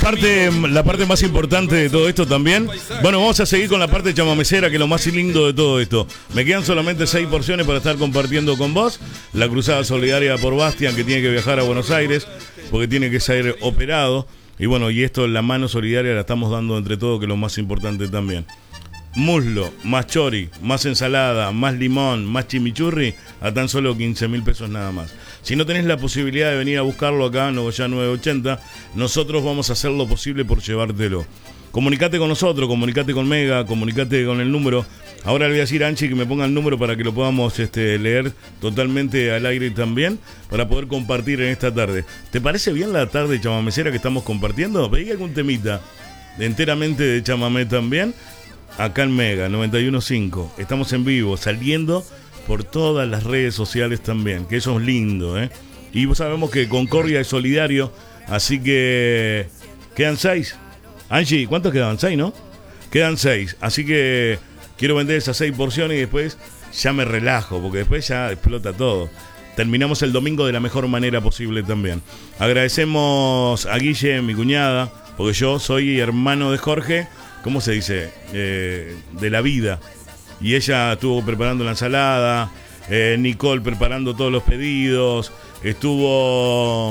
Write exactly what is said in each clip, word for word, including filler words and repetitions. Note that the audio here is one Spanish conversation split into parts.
parte, la parte más importante de todo esto también. Bueno, vamos a seguir con la parte chamamecera, que es lo más lindo de todo esto. Me quedan solamente seis porciones para estar compartiendo con vos. La cruzada solidaria por Bastian, que tiene que viajar a Buenos Aires porque tiene que ser operado. Y bueno, y esto, la mano solidaria la estamos dando entre todos, que es lo más importante también. Muslo, más chori, más ensalada, más limón, más chimichurri, a tan solo quince mil pesos nada más. Si no tenés la posibilidad de venir a buscarlo acá en Nogoyá nueve ochenta, nosotros vamos a hacer lo posible por llevártelo. Comunicate con nosotros, comunicate con Mega, comunicate con el número. Ahora le voy a decir a Anchi que me ponga el número para que lo podamos este, leer totalmente al aire también, para poder compartir en esta tarde. ¿Te parece bien la tarde chamamecera que estamos compartiendo? ¿Veis algún temita enteramente de chamamé también? Acá en Mega noventa y uno punto cinco. Estamos en vivo, saliendo por todas las redes sociales también, que eso es lindo, ¿eh? Y sabemos que Concordia es solidario, así que quedan seis. Angie, ¿cuántos quedaban? Seis, ¿no? Quedan seis, así que quiero vender esas seis porciones y después ya me relajo, porque después ya explota todo. Terminamos el domingo de la mejor manera posible también. Agradecemos a Guille, mi cuñada, porque yo soy hermano de Jorge, ¿cómo se dice? Eh, de la vida. Y ella estuvo preparando la ensalada, eh, Nicole preparando todos los pedidos, estuvo...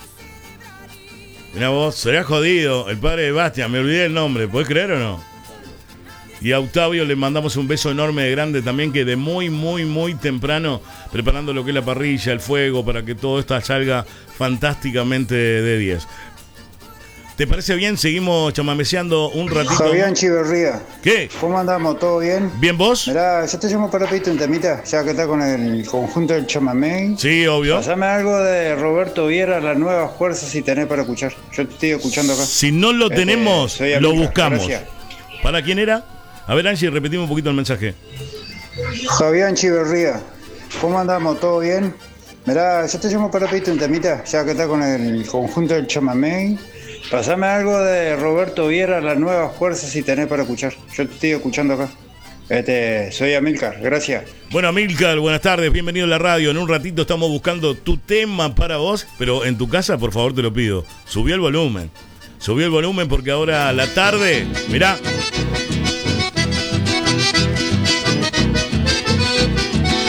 Mirá vos, sería jodido, el padre de Bastian, me olvidé el nombre, ¿podés creer o no? Y a Octavio le mandamos un beso enorme de grande también, que de muy, muy, muy temprano, preparando lo que es la parrilla, el fuego, para que todo esto salga fantásticamente de diez. ¿Te parece bien? Seguimos chamameceando un ratito. Fabián Chiverría. ¿Qué? ¿Cómo andamos? ¿Todo bien? ¿Bien vos? Mirá, yo te llamo para pedirte un temita, ya que está con el conjunto del chamamé. Sí, obvio. Pasame algo de Roberto Viera, Las Nuevas Fuerzas, si tenés para escuchar. Yo te estoy escuchando acá. Si no lo este, tenemos, lo amiga. buscamos. Gracias. ¿Para quién era? A ver, Angie, repetimos un poquito el mensaje. Fabián Chiverría. ¿Cómo andamos? ¿Todo bien? Mirá, yo te llamo para pedirte un temita, ya que está con el conjunto del chamamé. Pasame algo de Roberto Viera, Las Nuevas Fuerzas, si tenés para escuchar. Yo te estoy escuchando acá. Este, soy Amilcar, gracias. Bueno, Amilcar, buenas tardes, bienvenido a la radio. En un ratito estamos buscando tu tema para vos, pero en tu casa, por favor, te lo pido. Subí el volumen. Subí el volumen porque ahora a la tarde, mirá.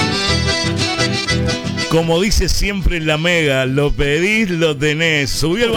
Como dice siempre la Mega, lo pedís, lo tenés. Subí el